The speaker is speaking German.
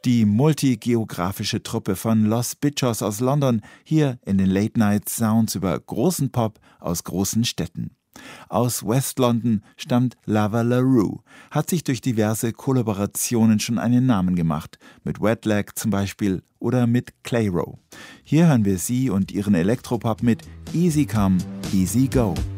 Die multigeografische Truppe von Los Bichos aus London, hier in den Late Night Sounds über großen Pop aus großen Städten. Aus West London stammt Lava LaRue, hat sich durch diverse Kollaborationen schon einen Namen gemacht, mit Wet Leg zum Beispiel oder mit Clayro. Hier hören wir sie und ihren Elektropop mit Easy Come, Easy Go.